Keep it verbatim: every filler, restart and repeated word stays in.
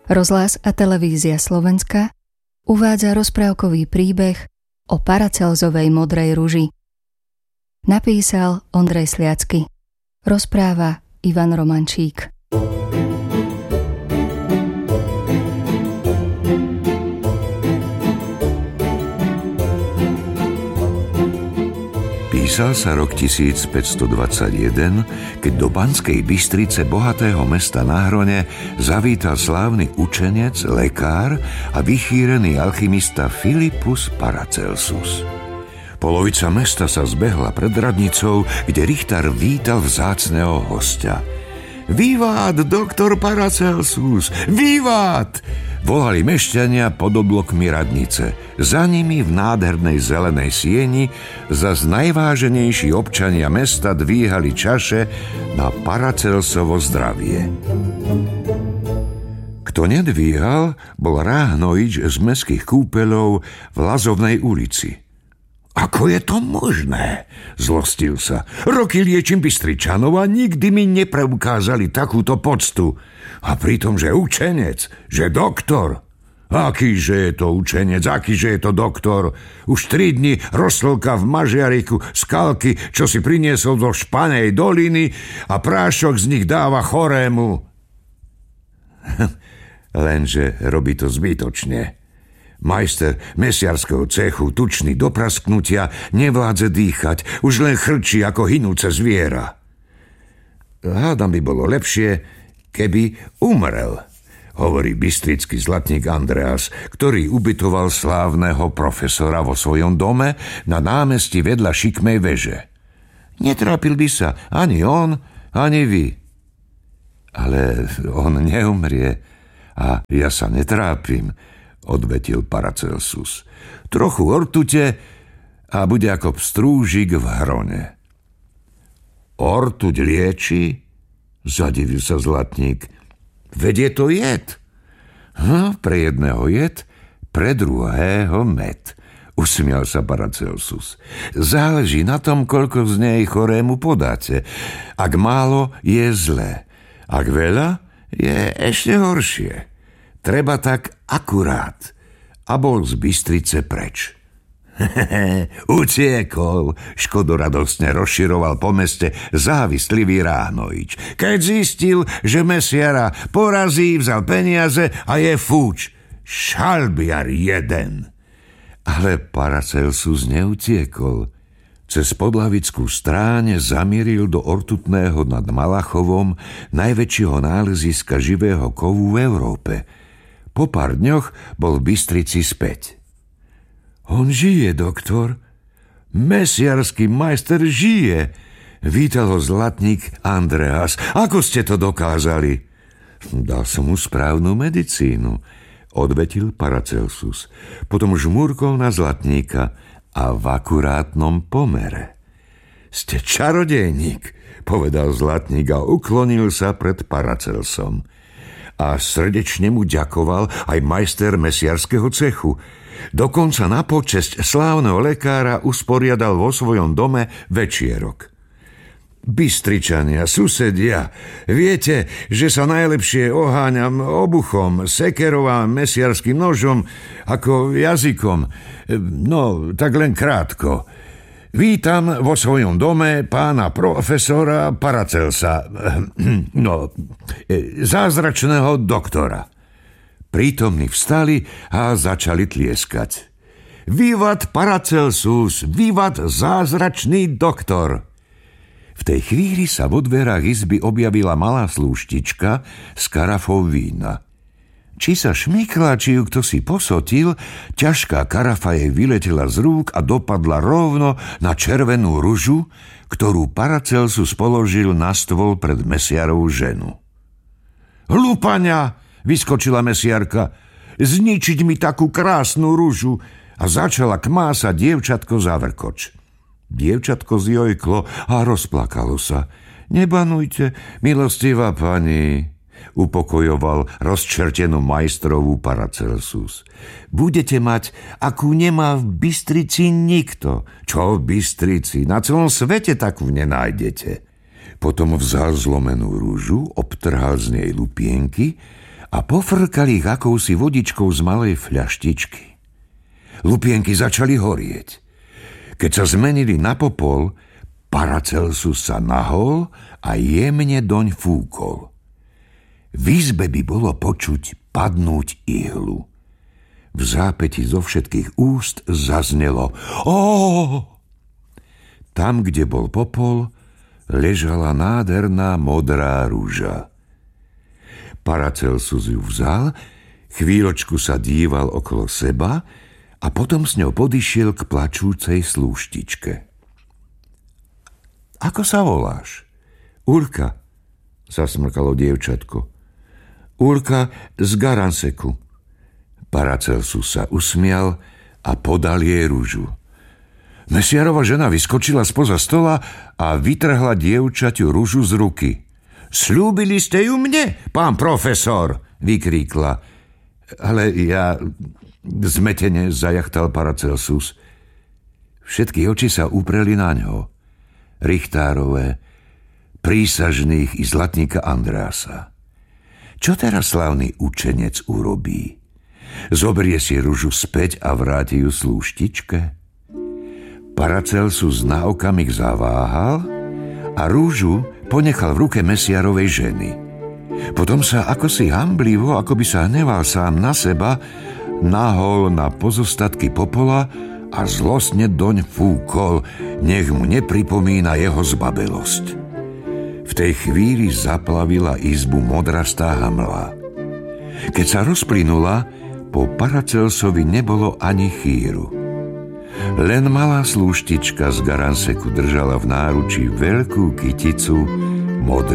Rozhlas a televízia Slovenska uvádza rozprávkový príbeh o Paracelzovej modrej ruži. Napísal Ondrej Sliacky. Rozpráva Ivan Romančík. Písal sa rok tisícpäťstodvadsaťjeden, keď do Banskej Bystrice, bohatého mesta na Hrone, zavítal slávny učenec, lekár a vychýrený alchymista Philippus Paracelsus. Polovica mesta sa zbehla pred radnicou, kde Richter vítal vzácneho hostia. Vivát, doktor Paracelsus! Vivát! Volali mešťania pod oblokmi radnice. Za nimi v nádhernej zelenej sieni zas najváženejší občania mesta dvíhali čaše na Paracelsovo zdravie. Kto nedvíhal, bol Ráhnovič z mestských kúpeľov v Lazovnej ulici. Ako je to možné? Zlostil sa. Roky liečím Bystričanov a nikdy mi nepreukázali takúto poctu. A pritom, že učenec, že doktor. Akýže je to učenec, akýže je to doktor. Už tri dni rozslka v mažiariku skalky, čo si priniesol zo Španej doliny a prášok z nich dáva chorému. Lenže robí to zbytočne. Majster mesiarského cechu, tučný do prasknutia, nevládze dýchať, už len chrčí ako hynúce zviera. Hádam by bolo lepšie, keby umrel, hovorí bystrický zlatník Andreas, ktorý ubytoval slávneho profesora vo svojom dome na námestí vedľa šikmej veže. Netrápil by sa ani on, ani vy. Ale on neumrie a ja sa netrápim, odvetil Paracelsus. Trochu ortute a bude ako pstrúžik v hrone. Ortuť lieči? Zadivil sa zlatník. Veď je to jed. No, pre jedného jed, pre druhého med. Usmial sa Paracelsus. Záleží na tom, koľko z nej chorému podáte. Ak málo, je zlé. Ak veľa, je ešte horšie. Treba tak akurát. A bol z Bystrice preč. Hehehe, utiekol, škodoradostne rozširoval po meste závislivý Ráhnovič. Keď zistil, že mesiara porazí, vzal peniaze a je fúč. Šalbiar jeden. Ale Paracelsus neutiekol. Cez Podlavickú stráň zamieril do Ortutného nad Malachovom, najväčšieho náleziska živého kovu v Európe. Po pár dňoch bol v Bystrici späť. On žije, doktor. Mesiarský majster žije. Vítal ho zlatník Andreas. Ako ste to dokázali? Dal som mu správnu medicínu, odvetil Paracelsus. Potom žmúrkol na zlatníka a v akurátnom pomere. Ste čarodejník, povedal zlatník a uklonil sa pred Paracelsom. A srdečne mu ďakoval aj majster mesiarského cechu. Dokonca na počesť slávneho lekára usporiadal vo svojom dome večierok. Bystričania, susedia, viete, že sa najlepšie oháňam obuchom, sekerou a mesiarským nožom ako jazykom. No, tak len krátko. Vítam vo svojom dome pána profesora Paracelsa, no, zázračného doktora. Prítomní vstali a začali tlieskať. Vivat Paracelsus, vivat zázračný doktor. V tej chvíli sa vo dverách izby objavila malá slúštička s karafou vína. Či sa šmykla, či ju kto si posotil, ťažká karafa jej vyletela z rúk a dopadla rovno na červenú ružu, ktorú Paracelsus položil na stôl pred mesiarovú ženu. Hlupania, vyskočila mesiarka, zničiť mi takú krásnu ružu, a začala kmásať dievčatko za vrkoč. Dievčatko zjojklo a rozplakalo sa. Nebanujte, milostivá pani, upokojoval rozčertenú majstrovú Paracelsus. Budete mať, akú nemá v Bystrici nikto. Čo v Bystrici? Na celom svete takú nenájdete. Potom vzal zlomenú rúžu, obtrhal z nej lupienky a pofrkal ich akousi vodičkou z malej fľaštičky. Lupienky začali horieť. Keď sa zmenili na popol, Paracelsus sa nahol a jemne doň fúkol. V izbe by bolo počuť padnúť ihlu. V zápäti zo všetkých úst zaznelo Ó! Tam, kde bol popol, ležala nádherná modrá rúža. Paracelsus ju vzal, chvíľočku sa díval okolo seba a potom s ňou podišiel k plačúcej slúštičke. Ako sa voláš? Urka, zasmrkalo dievčatko. Urka z Garanseku. Paracelsus sa usmial a podal jej rúžu. Mesiarova žena vyskočila spoza stola a vytrhla dievčaťu rúžu z ruky. Sľúbili ste ju mne, pán profesor, vykríkla. Ale ja... Zmetene zajachtal Paracelsus. Všetky oči sa upreli na ňo. Richtárové, prísažných i zlatníka Andreasa. Čo teraz slavný učenec urobí? Zoberie si ružu späť a vráti ju slúštičke? Paracelsus na okamih zaváhal a rúžu ponechal v ruke mesiarovej ženy. Potom sa akosi hamblivo, ako by sa hneval sám na seba, nahol na pozostatky popola a zlostne doň fúkol, nech mu nepripomína jeho zbabelosť. V tej chvíli zaplavila izbu modrastá hmla. Keď sa rozplynula, po Paracelsovi nebolo ani chýru. Len malá slúštička z Garanseku držala v náručí veľkú kyticu modrých